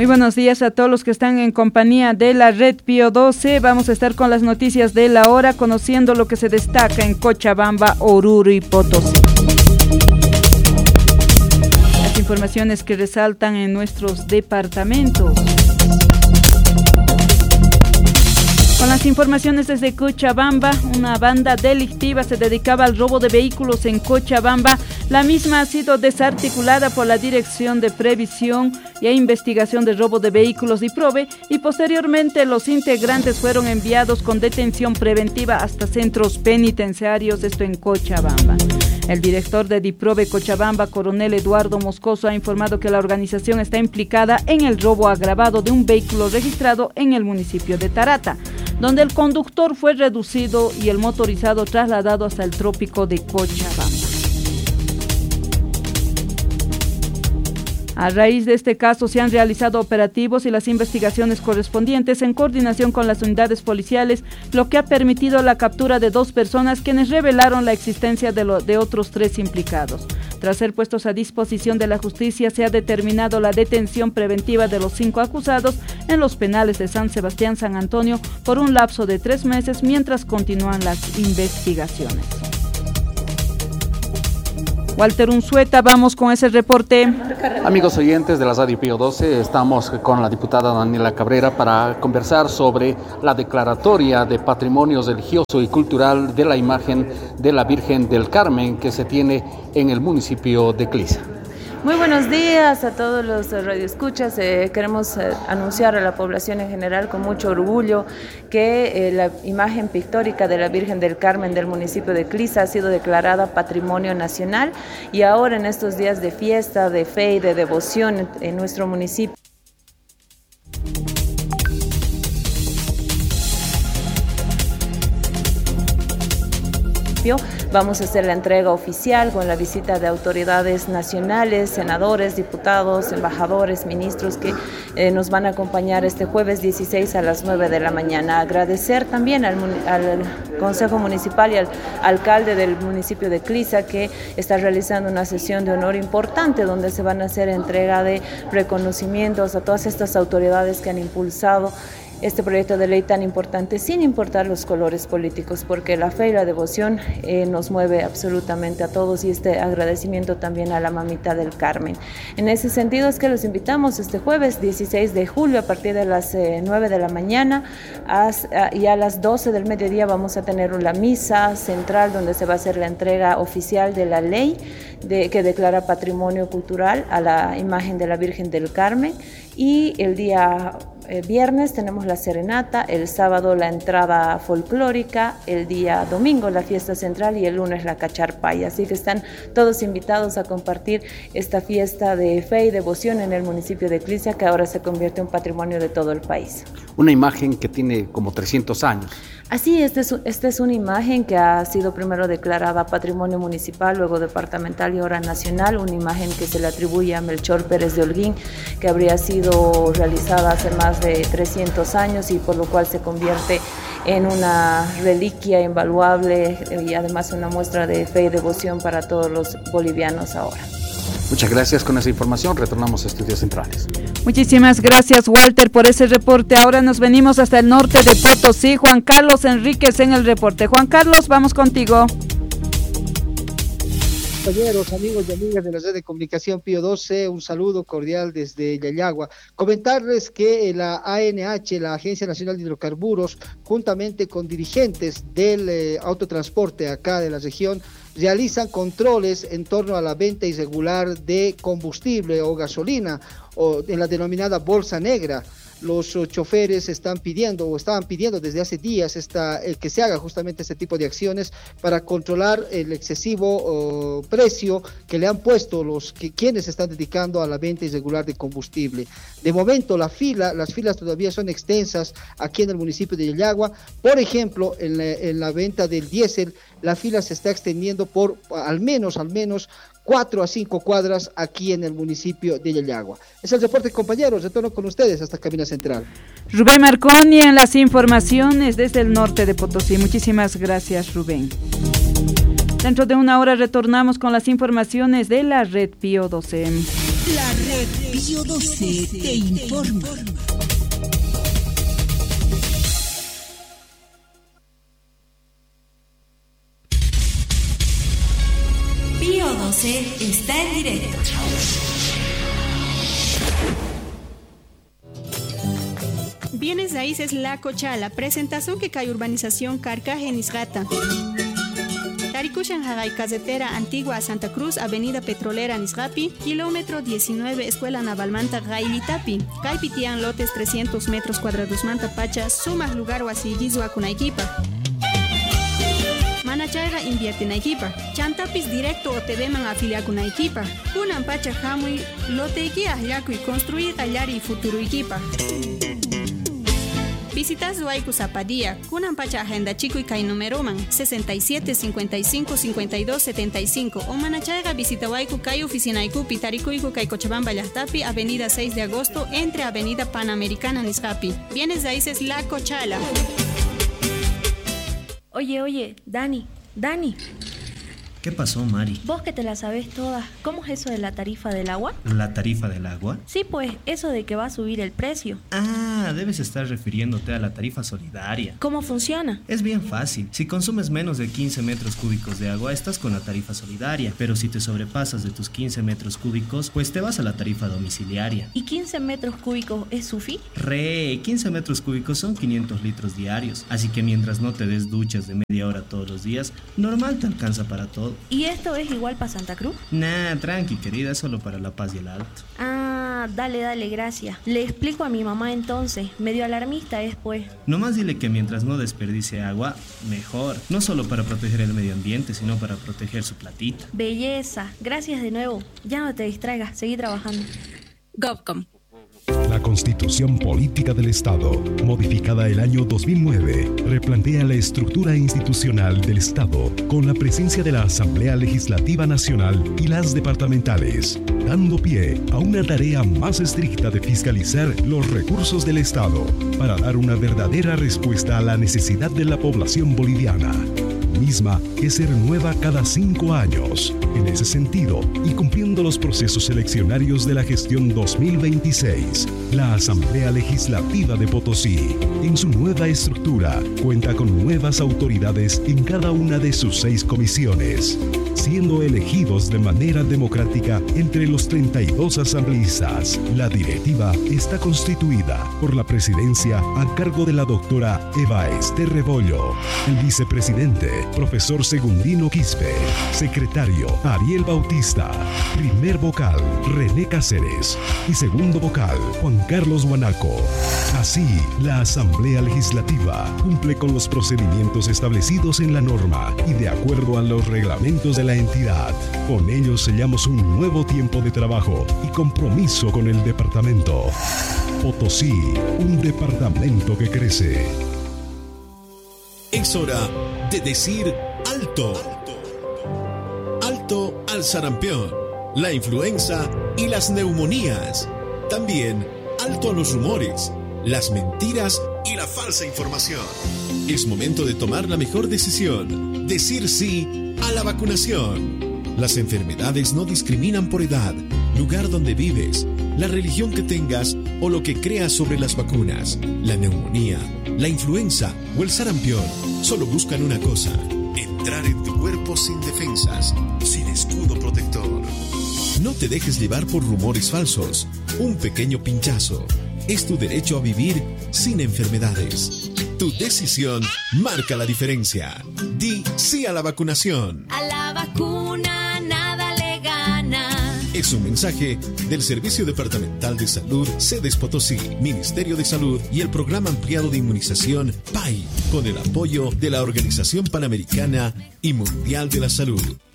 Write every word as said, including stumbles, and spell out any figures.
Muy buenos días a todos los que están en compañía de la Red Pío doce. Vamos a estar con las noticias de la hora, conociendo lo que se destaca en Cochabamba, Oruro y Potosí. Las informaciones que resaltan en nuestros departamentos. Con las informaciones desde Cochabamba, una banda delictiva se dedicaba al robo de vehículos en Cochabamba. La misma ha sido desarticulada por la Dirección de Previsión y Investigación de Robo de Vehículos DIPROVE, y posteriormente los integrantes fueron enviados con detención preventiva hasta centros penitenciarios, esto en Cochabamba. El director de DIPROVE Cochabamba, coronel Eduardo Moscoso, ha informado que la organización está implicada en el robo agravado de un vehículo registrado en el municipio de Tarata, donde el conductor fue reducido y el motorizado trasladado hasta el trópico de Cochabamba. A raíz de este caso se han realizado operativos y las investigaciones correspondientes en coordinación con las unidades policiales, lo que ha permitido la captura de dos personas quienes revelaron la existencia de, lo, de otros tres implicados. Tras ser puestos a disposición de la justicia, se ha determinado la detención preventiva de los cinco acusados en los penales de San Sebastián, San Antonio, por un lapso de tres meses mientras continúan las investigaciones. Walter Unzueta, vamos con ese reporte. Amigos oyentes de la Radio Pío doce, estamos con la diputada Daniela Cabrera para conversar sobre la declaratoria de patrimonio religioso y cultural de la imagen de la Virgen del Carmen que se tiene en el municipio de Clisa. Muy buenos días a todos los radioescuchas. Eh, queremos eh, anunciar a la población en general con mucho orgullo que eh, la imagen pictórica de la Virgen del Carmen del municipio de Clisa ha sido declarada Patrimonio Nacional, y ahora en estos días de fiesta, de fe y de devoción en, en nuestro municipio, vamos a hacer la entrega oficial con la visita de autoridades nacionales, senadores, diputados, embajadores, ministros que eh, nos van a acompañar este jueves dieciséis a las nueve de la mañana. Agradecer también al, al Consejo Municipal y al alcalde del municipio de Clisa, que está realizando una sesión de honor importante donde se van a hacer entrega de reconocimientos a todas estas autoridades que han impulsado este proyecto de ley tan importante, sin importar los colores políticos, porque la fe y la devoción eh, nos mueve absolutamente a todos, y este agradecimiento también a la Mamita del Carmen. En ese sentido es que los invitamos este jueves dieciséis de julio a partir de las eh, nueve de la mañana a, a, y a las doce del mediodía vamos a tener una misa central donde se va a hacer la entrega oficial de la ley de, que declara patrimonio cultural a la imagen de la Virgen del Carmen, y el día Eh, viernes tenemos la serenata, el sábado la entrada folclórica, el día domingo la fiesta central y el lunes la cacharpaya. Así que están todos invitados a compartir esta fiesta de fe y devoción en el municipio de Clisa, que ahora se convierte en patrimonio de todo el país. Una imagen que tiene como trescientos años. Así, esta es, este es una imagen que ha sido primero declarada patrimonio municipal, luego departamental y ahora nacional, una imagen que se le atribuye a Melchor Pérez de Holguín, que habría sido realizada hace más de trescientos años y por lo cual se convierte en una reliquia invaluable y además una muestra de fe y devoción para todos los bolivianos ahora. Muchas gracias. Con esa información retornamos a Estudios Centrales. Muchísimas gracias, Walter, por ese reporte. Ahora nos venimos hasta el norte de Potosí. Juan Carlos Enríquez en el reporte. Juan Carlos, vamos contigo. Compañeros, amigos y amigas de la red de comunicación Pío doce, un saludo cordial desde Yayagua. Comentarles que la A N H, la Agencia Nacional de Hidrocarburos, juntamente con dirigentes del eh, autotransporte acá de la región, realizan controles en torno a la venta irregular de combustible o gasolina, o en la denominada bolsa negra. Los uh, choferes están pidiendo o estaban pidiendo desde hace días esta, eh, que se haga justamente este tipo de acciones para controlar el excesivo uh, precio que le han puesto los que quienes se están dedicando a la venta irregular de combustible. De momento la fila, las filas todavía son extensas aquí en el municipio de Yayagua. Por ejemplo, en la, en la venta del diésel, la fila se está extendiendo por al menos, al menos cuatro a cinco cuadras aquí en el municipio de Yayagua. Es el reporte, compañeros. Retorno con ustedes hasta Cabina Central. Rubén Marconi en las informaciones desde el norte de Potosí. Muchísimas gracias, Rubén. Dentro de una hora retornamos con las informaciones de la Red Pío doce. La red Pío doce te informa. Pío doce está en directo. Bienes raíces La Cochala, presentación que cae urbanización Carcajenisgata. Tarikushan Haray, carretera antigua a Santa Cruz, avenida petrolera Nisgapi, kilómetro diecinueve, escuela naval Manta Gailitapi. Caipitian lotes trescientos metros cuadrados Manta Pacha, sumas lugar wasillizu kunaikipa. Manachayra invierte en equipa. Chantapis directo o te deman afiliar con equipa. Kunan Pacha Hamui, lote ikia yaku y construir allari futuro equipa. Visitas Huaycu Zapadía, Kunan Pacha Agenda Chico y Kai Numeroman, sesenta y siete, cincuenta y cinco, cincuenta y dos, setenta y cinco. O Manachayra visita Huaycu Kai Oficina Ikupi, Tarikuiku Kai Cochabamba Llahtapi, avenida seis de agosto, entre avenida Panamericana Nisgapi. Bienes raíces La Cochala. Oye, oye, Dani, Dani. ¿Qué pasó, Mari? Vos que te la sabés todas, ¿cómo es eso de la tarifa del agua? ¿La tarifa del agua? Sí, pues, eso de que va a subir el precio. Ah, debes estar refiriéndote a la tarifa solidaria. ¿Cómo funciona? Es bien fácil. Si consumes menos de quince metros cúbicos de agua, estás con la tarifa solidaria. Pero si te sobrepasas de tus quince metros cúbicos, pues te vas a la tarifa domiciliaria. ¿Y quince metros cúbicos es sufi? Re, quince metros cúbicos son quinientos litros diarios. Así que mientras no te des duchas de media hora todos los días, normal te alcanza para todo. ¿Y esto es igual para Santa Cruz? Nah, tranqui, querida, solo para La Paz y el Alto. Ah, dale, dale, gracias. Le explico a mi mamá entonces. Medio alarmista es, pues. Nomás dile que mientras no desperdicie agua, mejor. No solo para proteger el medio ambiente, sino para proteger su platita. Belleza. Gracias de nuevo. Ya no te distraigas, seguí trabajando. GovCom. La Constitución Política del Estado, modificada el año dos mil nueve, replantea la estructura institucional del Estado con la presencia de la Asamblea Legislativa Nacional y las departamentales, dando pie a una tarea más estricta de fiscalizar los recursos del Estado para dar una verdadera respuesta a la necesidad de la población boliviana, misma que se renueva cada cinco años. En ese sentido, y cumpliendo los procesos eleccionarios de la gestión dos mil veintiséis, la Asamblea Legislativa de Potosí, en su nueva estructura, cuenta con nuevas autoridades en cada una de sus seis comisiones, siendo elegidos de manera democrática entre los treinta y dos asambleístas. La directiva está constituida por la presidencia a cargo de la doctora Eva Ester Rebollo, el vicepresidente, profesor Segundino Quispe, secretario Ariel Bautista, primer vocal René Cáceres y segundo vocal Juan Carlos Guanaco. Así, la Asamblea Legislativa cumple con los procedimientos establecidos en la norma y de acuerdo a los reglamentos de la entidad. Con ello sellamos un nuevo tiempo de trabajo y compromiso con el departamento. Potosí, un departamento que crece. Es hora de decir alto. Alto al sarampión, la influenza y las neumonías. También alto a los rumores, las mentiras y la falsa información. Es momento de tomar la mejor decisión, decir sí a la vacunación. Las enfermedades no discriminan por edad, lugar donde vives, la religión que tengas o lo que creas sobre las vacunas. La neumonía, la influenza o el sarampión solo buscan una cosa: entrar en tu cuerpo sin defensas, sin escudo protector. No te dejes llevar por rumores falsos. Un pequeño pinchazo es tu derecho a vivir sin enfermedades. Tu decisión marca la diferencia. Di sí a la vacunación. A la vacuna nada le gana. Es un mensaje del Servicio Departamental de Salud Cedes Potosí, Ministerio de Salud y el Programa Ampliado de Inmunización P A I, con el apoyo de la Organización Panamericana y Mundial de la Salud.